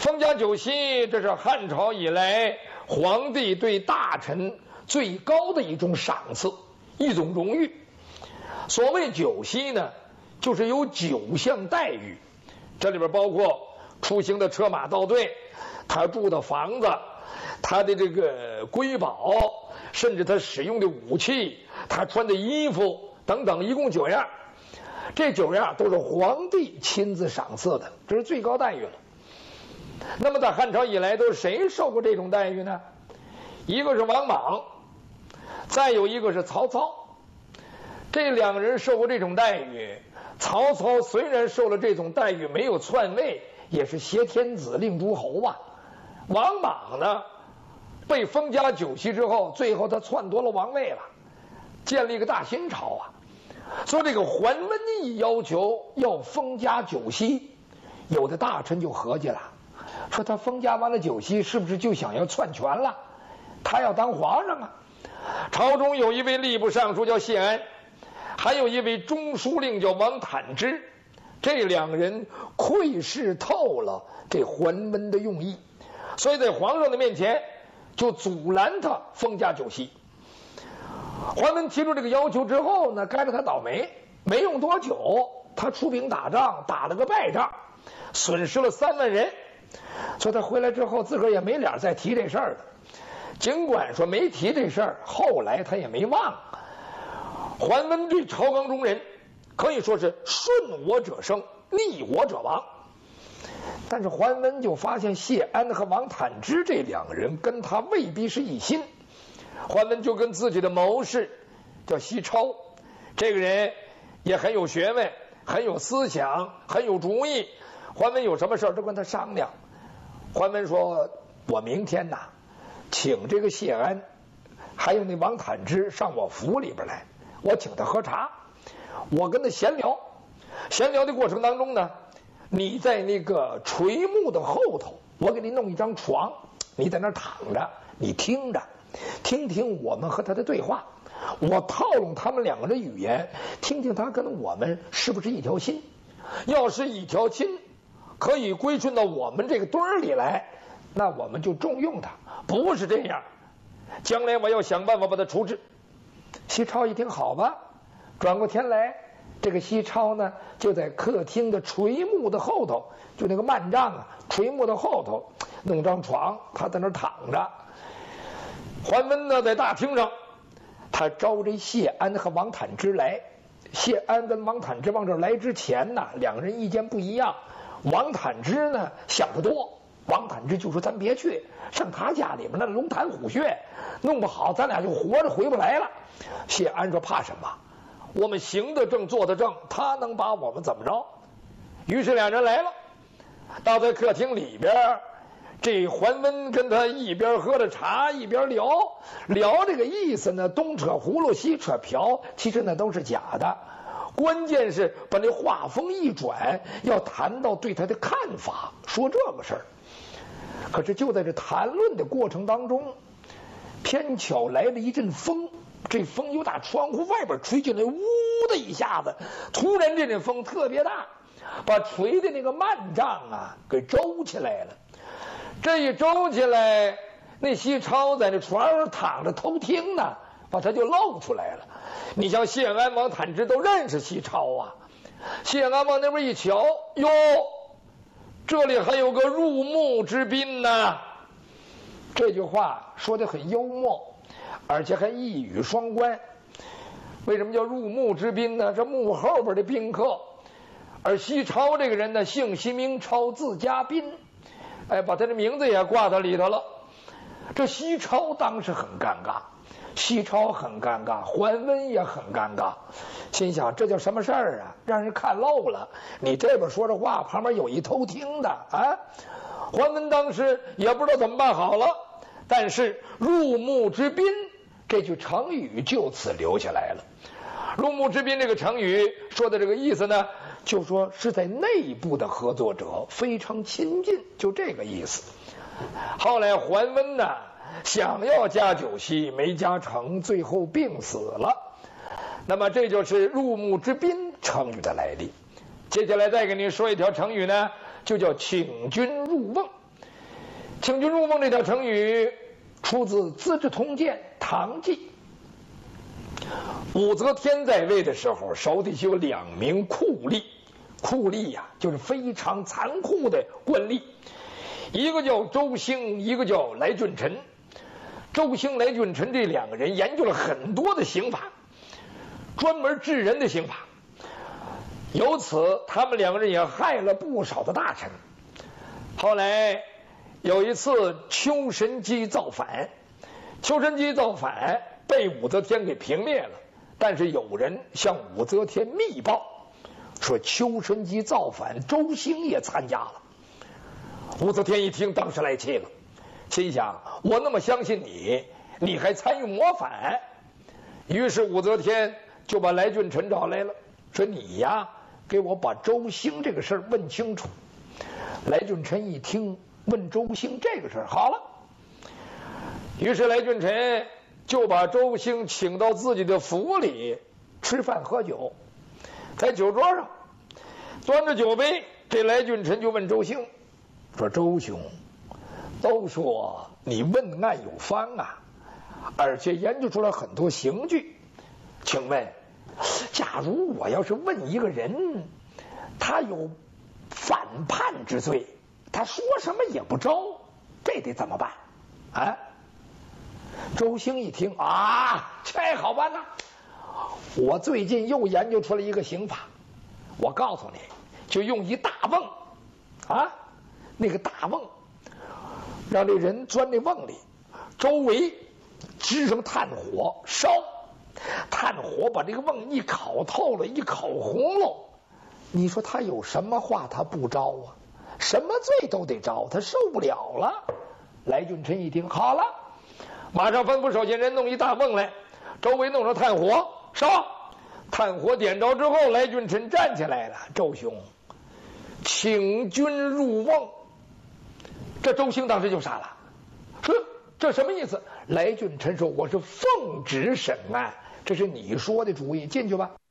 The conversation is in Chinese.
封家酒席，这是汉朝以来皇帝对大臣最高的一种赏赐，一种荣誉。所谓酒席呢，就是有9项待遇，这里边包括出行的车马道队，他住的房子，他的这个瑰宝，甚至他使用的武器，他穿的衣服等等，一共9样。这9样都是皇帝亲自赏赐的，这是最高待遇了。那么在汉朝以来，都是谁受过这种待遇呢？一个是王莽，再有一个是曹操。这2个人受过这种待遇。曹操虽然受了这种待遇，没有篡位，也是挟天子令诸侯啊。王莽呢，被封家酒席之后，最后他篡夺了王位了，建立一个大新朝啊。所以这个桓温一要求要封家酒席，有的大臣就合计了，说他封家完了酒席，是不是就想要篡权了？他要当皇上啊。朝中有一位吏部尚书叫谢安，还有一位中书令叫王坦之，这2个人窥视透了这桓温的用意，所以在皇上的面前就阻拦他封家酒席。桓温提出这个要求之后呢，该着他倒霉，没用多久，他出兵打仗，打了个败仗，损失了3万人，所以他回来之后自个儿也没脸再提这事儿了。尽管说没提这事儿，后来他也没忘。桓温对朝纲中人可以说是顺我者生，逆我者亡。但是桓温就发现谢安和王坦之这2个人跟他未必是一心。桓温就跟自己的谋士叫西超，这个人也很有学问，很有思想，很有主意。桓温有什么事都跟他商量。桓温说，我明天呐，请这个谢安还有那王坦之上我府里边来，我请他喝茶，我跟他闲聊。闲聊的过程当中呢，你在那个垂木的后头，我给你弄一张床，你在那儿躺着，你听着，听听我们和他的对话，我套拢他们2个的语言，听听他跟我们是不是一条心。要是一条心，可以归顺到我们这个堆儿里来，那我们就重用他；不是这样，将来我要想办法把他处置。西超一听，好吧，转过天来，这个西超呢，就在客厅的垂木的后头，就那个幔帐啊，垂木的后头弄张床，他在那儿躺着。桓温呢，在大厅上，他招这谢安和王坦之来。谢安跟王坦之往这儿来之前呢，2个人意见不一样。王坦之呢想得多，王坦之就说咱别去，上他家里面那龙潭虎穴，弄不好咱俩就活着回不来了。谢安说怕什么，我们行得正坐得正，他能把我们怎么着？于是2人来了，到在客厅里边，这桓温跟他一边喝着茶一边聊这个意思呢，东扯葫芦西扯瓢，其实那都是假的。关键是把那话锋一转，要谈到对他的看法，说这个事儿。可是就在这谈论的过程当中，偏巧来了一阵风，这风由打窗户外边吹进来，呜的一下子，突然这阵风特别大，把垂的那个幔帐啊给周起来了。这一周起来，那西超在那床上躺着偷听呢，把他就露出来了。你像谢安王坦之都认识西超啊，谢安往那边一瞧，哟，这里还有个入幕之宾呢。这句话说得很幽默，而且还一语双关。为什么叫入幕之宾呢？这幕后边的宾客。而西超这个人呢，姓西名超，字家宾，把他的名字也挂到里头了。这西超当时很尴尬，西超很尴尬，桓温也很尴尬，心想这叫什么事儿啊？让人看漏了，你这边说着话，旁边有一偷听的啊！桓温当时也不知道怎么办好了，但是入幕之宾这句成语就此留下来了。入幕之宾这个成语说的这个意思呢，就说是在内部的合作者非常亲近，就这个意思。后来桓温呢想要加酒席没加成，最后病死了。那么这就是入幕之宾成语的来历。接下来再给您说一条成语呢，就叫请君入瓮。 请君入瓮这条成语出自《资治通鉴·唐记》。武则天在位的时候，手底下有2名酷吏，酷吏呀，就是非常残酷的官吏，一个叫周兴，一个叫来俊臣。周兴、来俊臣这2个人研究了很多的刑法，专门治人的刑法。由此，他们2个人也害了不少的大臣。后来有一次，丘神机造反，丘神机造反被武则天给平灭了。但是有人向武则天密报，说丘神机造反，周兴也参加了。武则天一听，当时来气了，心想：我那么相信你，你还参与谋反？于是武则天就把来俊臣找来了，说：你呀，给我把周兴这个事儿问清楚。来俊臣一听，问周兴这个事儿，好了。于是来俊臣就把周兴请到自己的府里吃饭喝酒，在酒桌上端着酒杯，这来俊臣就问周兴说：周兄，都说你问案有方啊，而且研究出来很多刑具，请问假如我要是问一个人，他有反叛之罪，他说什么也不招，这得怎么办啊？周兴一听啊，这好办呐！我最近又研究出来一个刑法，我告诉你，就用一大瓮啊，那个大瓮，让这人钻这瓮里，周围支上炭火烧，炭火把这个瓮一烤透了，一烤红了，你说他有什么话他不招啊？什么罪都得招，他受不了了。来俊臣一听，好了，马上吩咐手下人弄一大瓮来，周围弄上炭火烧。炭火点着之后，来俊臣站起来了：周兄，请君入瓮。这周兴当时就傻了，说这什么意思？来俊臣说：我是奉旨审案，这是你说的主意，进去吧。